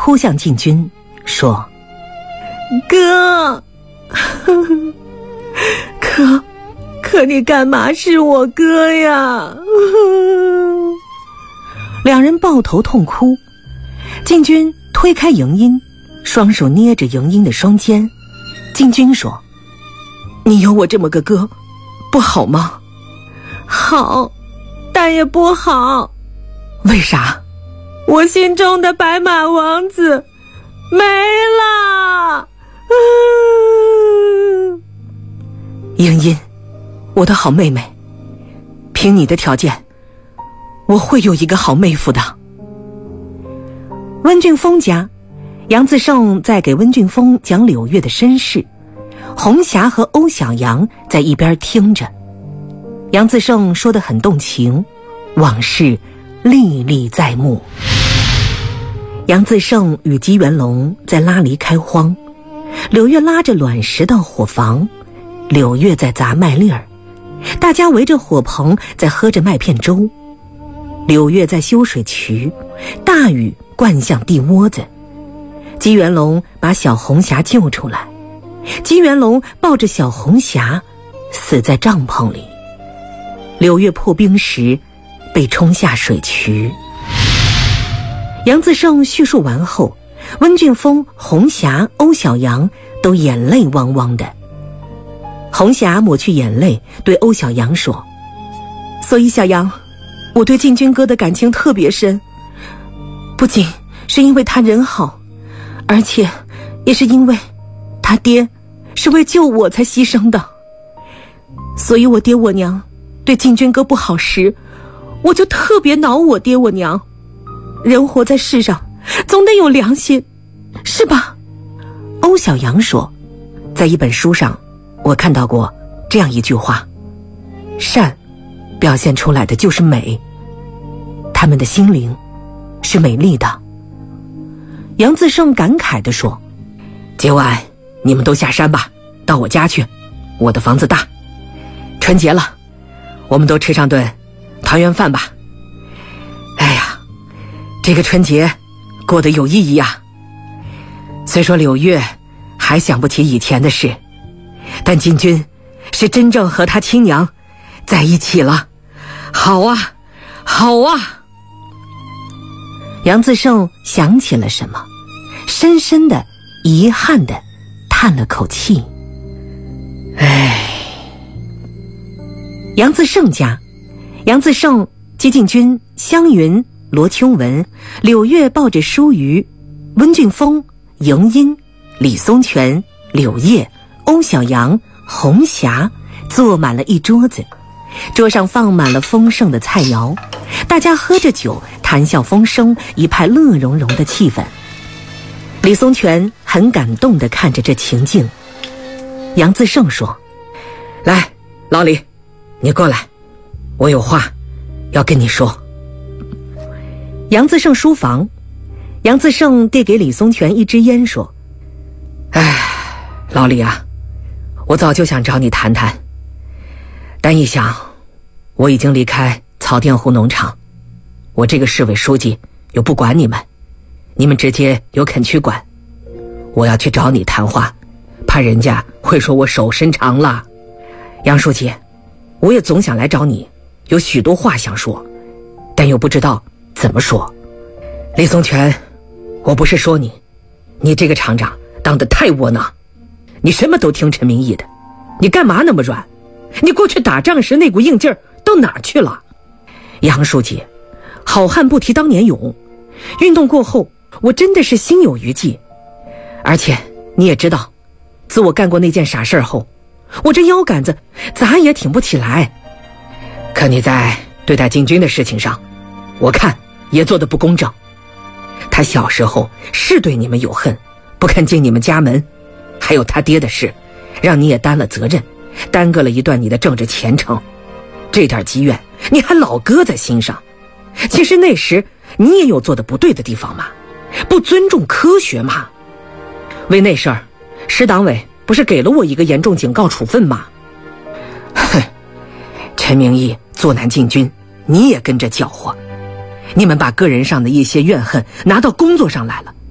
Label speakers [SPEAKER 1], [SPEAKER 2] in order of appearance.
[SPEAKER 1] 扑向禁军，说：
[SPEAKER 2] 哥，可你干嘛是我哥呀？
[SPEAKER 1] 两人抱头痛哭。禁军推开迎音，双手捏着迎音的双肩。禁军说：你有我这么个哥，不好吗？
[SPEAKER 2] 好，但也不好。
[SPEAKER 1] 为啥？
[SPEAKER 2] 我心中的白马王子没了。
[SPEAKER 1] 迎音，我的好妹妹，凭你的条件，我会有一个好妹夫的。温俊峰家，杨自胜在给温俊峰讲柳月的身世，红霞和欧小阳在一边听着。杨自胜说得很动情，往事历历在目。杨自胜与姬元龙在拉犁开荒，柳月拉着卵石到火房，柳月在砸麦粒儿，大家围着火棚在喝着麦片粥。柳月在修水渠，大雨灌向地窝子。姬元龙把小红霞救出来，姬元龙抱着小红霞死在帐篷里。柳月破冰时被冲下水渠。杨自胜叙述完后，温俊峰、红霞、欧小阳都眼泪汪汪的。红霞抹去眼泪，对欧小阳说：所以小阳，我对禁军哥的感情特别深，不仅是因为他人好，而且也是因为他爹是为救我才牺牲的。所以我爹我娘对禁军哥不好时，我就特别恼我爹我娘。人活在世上总得有良心，是吧？欧小阳说，在一本书上我看到过这样一句话：善表现出来的就是美，他们的心灵是美丽的。杨自胜感慨地说：今晚你们都下山吧，到我家去，我的房子大。春节了，我们都吃上顿团圆饭吧。哎呀，这个春节过得有意义啊。虽说柳月还想不起以前的事，但禁军是真正和他亲娘在一起了。好啊，好啊。杨自胜想起了什么，深深的遗憾的叹了口气。唉。杨自胜家，杨自胜、姬敬军、湘云、罗秋文、柳月抱着舒瑜、温俊峰、迎音、李松泉、柳叶、欧小阳、红霞坐满了一桌子，桌上放满了丰盛的菜肴，大家喝着酒，谈笑风生，一派乐融融的气氛。李松泉很感动地看着这情境。杨自胜说：来，老李，你过来，我有话要跟你说。杨自胜书房，杨自胜递给李松泉一支烟说：哎，老李啊，我早就想找你谈谈，但一想我已经离开草甸湖农场，我这个市委书记又不管你们，你们直接由垦区管，我要去找你谈话，怕人家会说我手伸长了。杨书记，我也总想来找你，有许多话想说，但又不知道怎么说。李松泉，我不是说你，你这个厂长当得太窝囊，你什么都听陈明义的，你干嘛那么软？你过去打仗时那股硬劲儿到哪儿去了？杨书记，好汉不提当年勇，运动过后我真的是心有余悸，而且你也知道，自我干过那件傻事后，我这腰杆子咋也挺不起来。可你在对待禁军的事情上，我看也做得不公正。他小时候是对你们有恨，不肯进你们家门，还有他爹的事，让你也担了责任，耽搁了一段你的政治前程。这点积怨你还老搁在心上。其实那时你也有做得不对的地方嘛，不尊重科学嘛。为那事儿，市党委不是给了我一个严重警告处分吗？哼，陈明义坐南禁军，你也跟着搅和，你们把个人上的一些怨恨拿到工作上来了，